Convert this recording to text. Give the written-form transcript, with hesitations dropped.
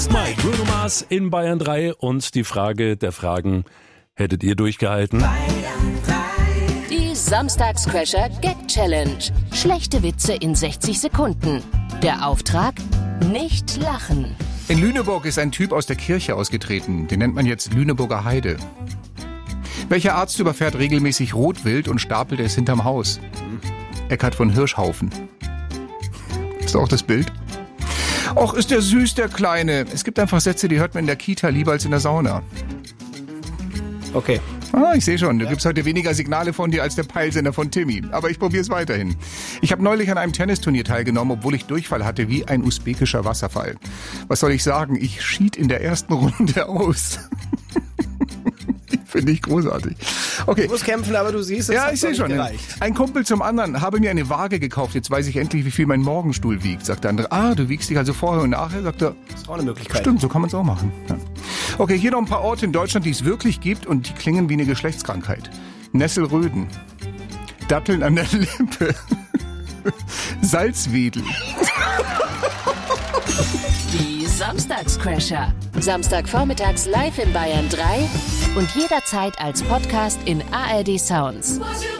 Mike, Bruno Mars in Bayern 3 und die Frage der Fragen, hättet ihr durchgehalten? Die Samstagscrasher-Gag-Challenge. Schlechte Witze in 60 Sekunden. Der Auftrag? Nicht lachen. In Lüneburg ist ein Typ aus der Kirche ausgetreten. Den nennt man jetzt Lüneburger Heide. Welcher Arzt überfährt regelmäßig Rotwild und stapelt es hinterm Haus? Eckhard von Hirschhaufen. Ist auch das Bild? Och, ist der süß, der Kleine. Es gibt einfach Sätze, die hört man in der Kita lieber als in der Sauna. Okay. Ich sehe schon, du gibst heute weniger Signale von dir als der Peilsender von Timmy. Aber ich probiere es weiterhin. Ich habe neulich an einem Tennisturnier teilgenommen, obwohl ich Durchfall hatte wie ein usbekischer Wasserfall. Was soll ich sagen? Ich schied in der ersten Runde aus. Finde ich großartig. Okay. Du musst kämpfen, aber du siehst, es ja, hat ich sehe schon. gereicht. Ein Kumpel zum anderen, habe mir eine Waage gekauft. Jetzt weiß ich endlich, wie viel mein Morgenstuhl wiegt. Sagt der andere, du wiegst dich also vorher und nachher? Sagt er, Das ist auch eine Möglichkeit. Stimmt, so kann man es auch machen. Ja. Okay, hier noch ein paar Orte in Deutschland, die es wirklich gibt und die klingen wie eine Geschlechtskrankheit. Nesselröden. Datteln an der Lippe. Salzwedel. Die Samstagscrasher. Samstagvormittags live in Bayern 3 und jederzeit als Podcast in ARD Sounds.